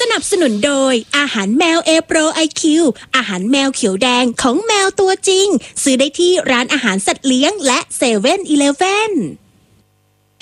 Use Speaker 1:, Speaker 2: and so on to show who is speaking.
Speaker 1: นับสนุนโดยอาหารแมวเอโปรไอคิวอาหารแมวเขียวแดงของแมวตัวจริงซื้อได้ที่ร้านอาหารสัตว์เลี้ยงและ7-Eleven